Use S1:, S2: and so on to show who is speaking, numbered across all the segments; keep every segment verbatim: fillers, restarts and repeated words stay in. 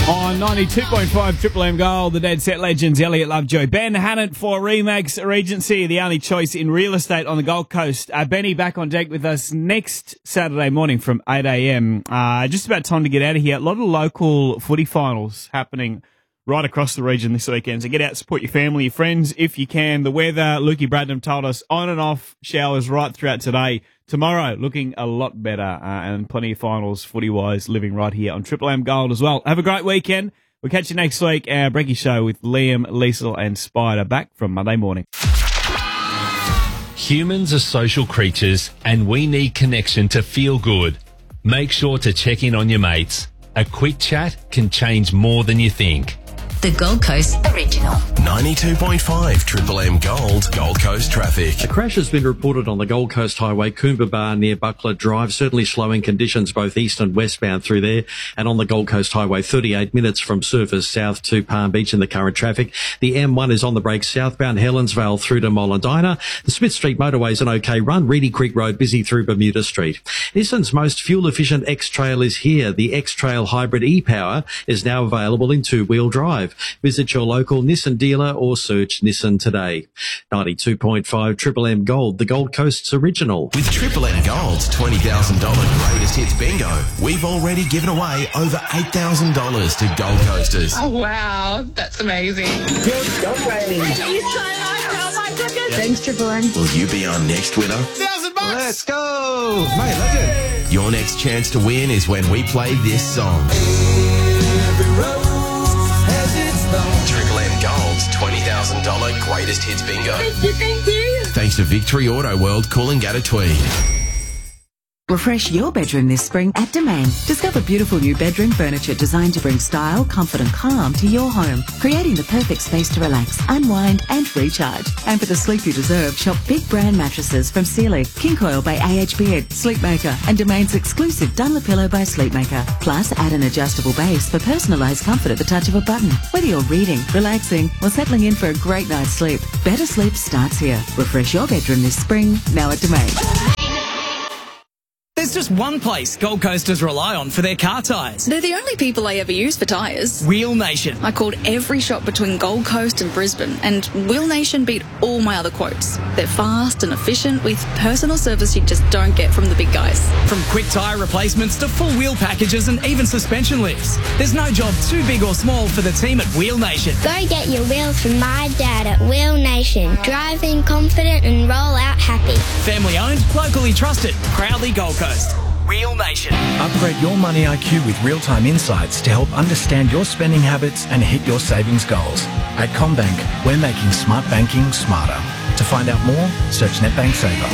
S1: On ninety-two point five Triple M Gold, the Dead Set Legends, Elliot Lovejoy. Ben Hannant for Remax Regency, the only choice in real estate on the Gold Coast. Uh, Benny back on deck with us next Saturday morning from eight a.m. Uh, just about time to get out of here. A lot of local footy finals happening right across the region this weekend. So get out, support your family, your friends if you can. The weather, Lukey Bradnam told us, on and off showers right throughout today. Tomorrow, looking a lot better, uh, and plenty of finals footy-wise living right here on Triple M Gold as well. Have a great weekend. We'll catch you next week. Our Brekkie Show with Liam, Liesl and Spider back from Monday morning.
S2: Humans are social creatures and we need connection to feel good. Make sure to check in on your mates. A quick chat can change more than you think.
S3: The Gold Coast Original.
S4: ninety-two point five Triple M Gold, Gold Coast traffic.
S5: A crash has been reported on the Gold Coast Highway, Coomba Bar near Buckler Drive, certainly slowing conditions both east and westbound through there. And on the Gold Coast Highway, thirty-eight minutes from Surfers south to Palm Beach in the current traffic. The M one is on the brakes southbound Helensvale through to Mollendina. The Smith Street motorway is an okay run. Reedy Creek Road busy through Bermuda Street. Nissan's most fuel-efficient X-Trail is here. The X-Trail Hybrid e-Power is now available in two-wheel drive. Visit your local Nissan dealer or search Nissan today. ninety-two point five Triple M Gold, the Gold Coast's original.
S4: With Triple M Gold's twenty thousand dollars Greatest Hits Bingo, we've already given away over eight thousand dollars to Gold Coasters.
S6: Oh, wow. That's amazing.
S7: Good job, Ray.
S6: Thank you so much. Oh, my goodness.
S7: Thanks, Triple M.
S4: Will you be our next winner?
S8: Thousand bucks. Let's go. Mate, legend.
S4: Your next chance to win is when we play this song.
S8: Every road has its
S4: Triple M Gold's twenty thousand dollars Greatest Hits Bingo.
S6: Thank you, thank you.
S4: Thanks to Victory Auto World, Coolangatta Tweed.
S9: Refresh your bedroom this spring at Domain. Discover beautiful new bedroom furniture designed to bring style, comfort and calm to your home, creating the perfect space to relax, unwind and recharge. And for the sleep you deserve, shop big brand mattresses from Sealy, King Coil by A H Beard, Sleepmaker and Domain's exclusive Dunlopillow by Sleepmaker. Plus, add an adjustable base for personalised comfort at the touch of a button. Whether you're reading, relaxing or settling in for a great night's sleep, better sleep starts here. Refresh your bedroom this spring, now at Domain.
S10: There's just one place Gold Coasters rely on for their car tyres.
S11: They're the only people I ever use for tyres.
S10: Wheel Nation.
S11: I called every shop between Gold Coast and Brisbane, and Wheel Nation beat all my other quotes. They're fast and efficient with personal service you just don't get from the big guys.
S10: From quick tyre replacements to full wheel packages and even suspension lifts. There's no job too big or small for the team at Wheel Nation.
S12: Go get your wheels from my dad at Wheel Nation. Drive in confident and roll out happy.
S10: Family owned, locally trusted, proudly Gold Coast. Wheel Nation.
S13: Upgrade your money I Q with real-time insights to help understand your spending habits and hit your savings goals. At CommBank, we're making smart banking smarter. To find out more, search NetBank Saver.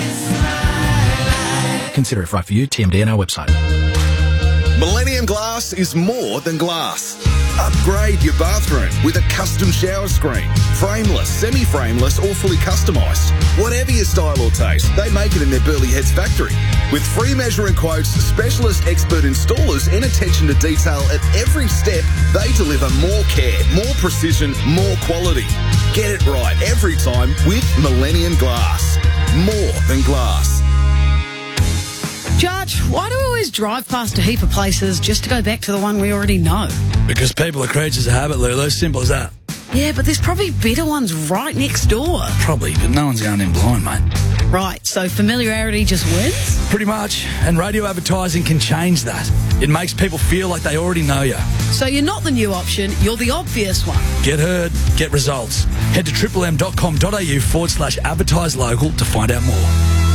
S13: Consider if right for you. T M D on our website.
S14: Millennium Glass is more than glass. Upgrade your bathroom with a custom shower screen. Frameless, semi-frameless or fully customised. Whatever your style or taste, they make it in their Burleigh Heads factory. With free measuring quotes, specialist expert installers and attention to detail at every step, they deliver more care, more precision, more quality. Get it right every time with Millennium Glass. More than glass.
S15: Judge, why do we always drive past a heap of places just to go back to the one we already know?
S16: Because people are creatures of habit, Lulu. Simple as that.
S15: Yeah, but there's probably better ones right next door.
S16: Probably, but no one's going in blind, mate.
S15: Right, so familiarity just wins?
S16: Pretty much. And radio advertising can change that. It makes people feel like they already know you.
S15: So you're not the new option, you're the obvious one.
S16: Get heard, get results. Head to triplem.com.au forward slash advertise local to find out more.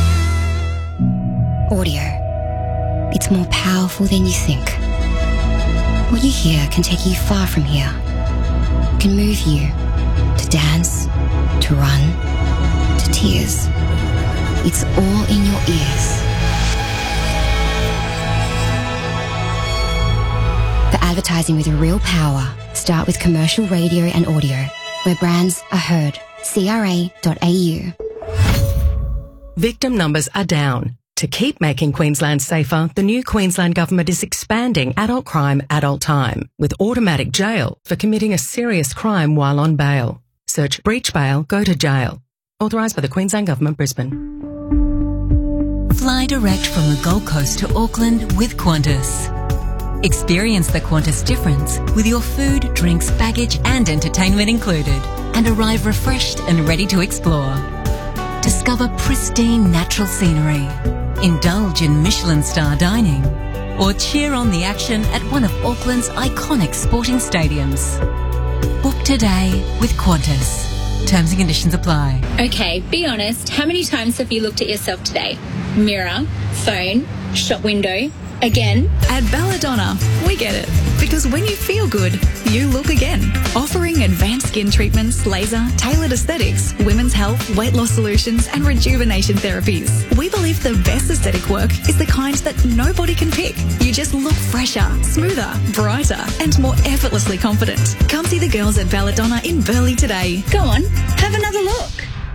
S17: Audio. It's more powerful than you think. What you hear can take you far from here. Can move you to dance, to run, to tears. It's all in your ears. For advertising with real power, start with commercial radio and audio, where brands are heard. C R A dot A U.
S18: Victim numbers are down. To keep making Queensland safer, the new Queensland Government is expanding adult crime, adult time, with automatic jail for committing a serious crime while on bail. Search breach bail, go to jail. Authorised by the Queensland Government, Brisbane.
S3: Fly direct from the Gold Coast to Auckland with Qantas. Experience the Qantas difference with your food, drinks, baggage and entertainment included, and arrive refreshed and ready to explore. Discover pristine natural scenery, indulge in Michelin star dining, or cheer on the action at one of Auckland's iconic sporting stadiums. Book today with Qantas. Terms and conditions apply.
S7: Okay, be honest. How many times have you looked at yourself today? Mirror, phone, shop window, again?
S11: At Belladonna, we get it. Because when you feel good, you look again. Offering advanced skin treatments, laser, tailored aesthetics, women's health, weight loss solutions, and rejuvenation therapies. We believe the best aesthetic work is the kind that nobody can pick. You just look fresher, smoother, brighter, and more effortlessly confident. Come see the girls at Belladonna in Burleigh today. Go on, have another look.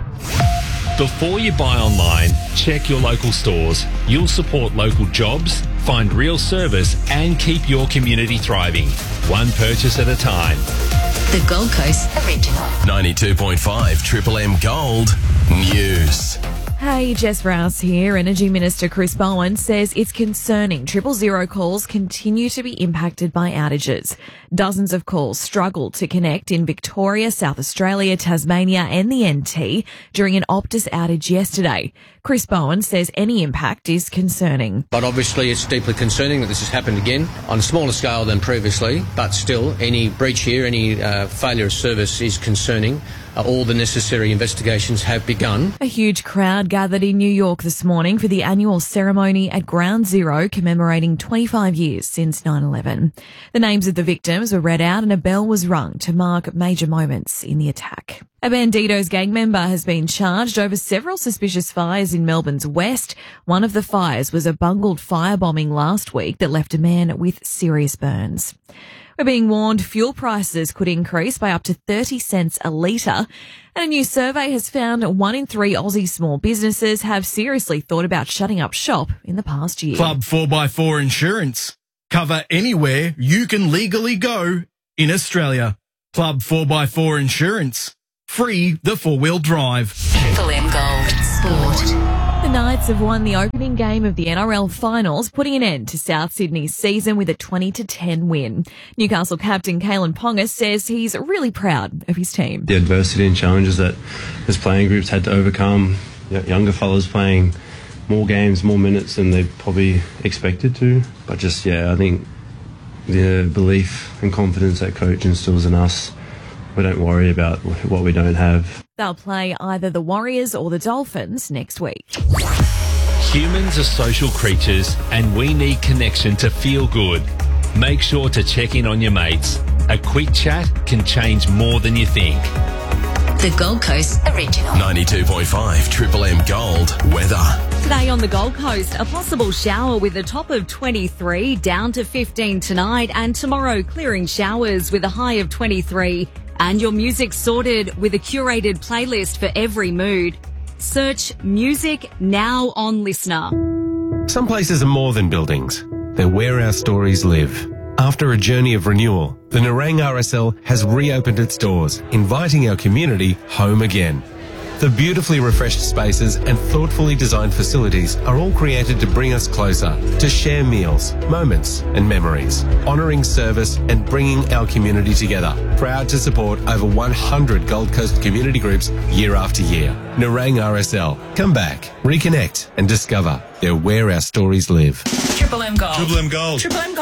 S2: Before you buy online, check your local stores. You'll support local jobs, find real service and keep your community thriving. One purchase at a time.
S3: The Gold Coast Original.
S4: ninety-two point five Triple M Gold News.
S19: Hey, Jess Rouse here. Energy Minister Chris Bowen says it's concerning triple zero calls continue to be impacted by outages. Dozens of calls struggled to connect in Victoria, South Australia, Tasmania and the N T during an Optus outage yesterday. Chris Bowen says any impact is concerning.
S20: But obviously it's deeply concerning that this has happened again on a smaller scale than previously, but still any breach here, any uh, failure of service is concerning. Uh, all the necessary investigations have begun.
S19: A huge crowd gathered in New York this morning for the annual ceremony at Ground Zero commemorating twenty-five years since nine eleven. The names of the victims were read out and a bell was rung to mark major moments in the attack. A Bandidos gang member has been charged over several suspicious fires in Melbourne's west. One of the fires was a bungled firebombing last week that left a man with serious burns. We're being warned fuel prices could increase by up to thirty cents a litre. And a new survey has found one in three Aussie small businesses have seriously thought about shutting up shop in the past year.
S21: Club four by four Insurance. Cover anywhere you can legally go in Australia. Club four by four Insurance. Free the four-wheel drive.
S3: Triple M Gold Sport.
S19: The Knights have won the opening game of the N R L Finals, putting an end to South Sydney's season with a twenty to ten win. Newcastle captain Kalen Ponga says he's really proud of his team.
S22: The adversity and challenges that his playing groups had to overcome, younger fellas playing more games, more minutes than they probably expected to. But just, yeah, I think the belief and confidence that coach instills in us, we don't worry about what we don't have.
S19: They'll play either the Warriors or the Dolphins next week.
S2: Humans are social creatures and we need connection to feel good. Make sure to check in on your mates. A quick chat can change more than you think.
S3: The Gold Coast Original.
S4: ninety-two point five Triple M Gold Weather.
S23: Today on the Gold Coast, a possible shower with a top of twenty-three, down to fifteen tonight, and tomorrow clearing showers with a high of twenty-three. And your music sorted with a curated playlist for every mood. Search Music Now on Listener.
S24: Some places are more than buildings. They're where our stories live. After a journey of renewal, the Nerang R S L has reopened its doors, inviting our community home again. The beautifully refreshed spaces and thoughtfully designed facilities are all created to bring us closer, to share meals, moments and memories, honouring service and bringing our community together. Proud to support over one hundred Gold Coast community groups year after year. Nerang R S L. Come back, reconnect and discover they're where our stories live.
S3: Triple M Gold.
S24: Triple M Gold.
S3: Triple M Gold.